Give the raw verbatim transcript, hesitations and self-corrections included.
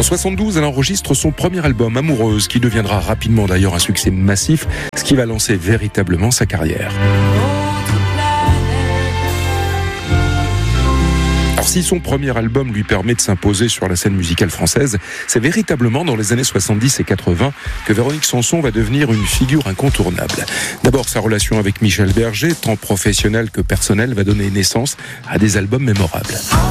En soixante-douze, elle enregistre son premier album, Amoureuse, qui deviendra rapidement d'ailleurs un succès massif, ce qui va lancer véritablement sa carrière. Alors, si son premier album lui permet de s'imposer sur la scène musicale française, c'est véritablement dans les années soixante-dix et quatre-vingts que Véronique Sanson va devenir une figure incontournable. D'abord, sa relation avec Michel Berger, tant professionnelle que personnelle, va donner naissance à des albums mémorables.